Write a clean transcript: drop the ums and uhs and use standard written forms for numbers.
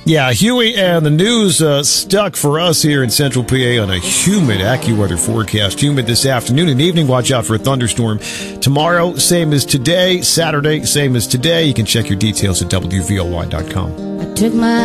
Yeah, Huey, and the news stuck for us here in Central PA on a humid AccuWeather forecast. Humid this afternoon and evening. Watch out for a thunderstorm. Tomorrow, same as today. Saturday, same as today. You can check your details at WVOY.com. I took my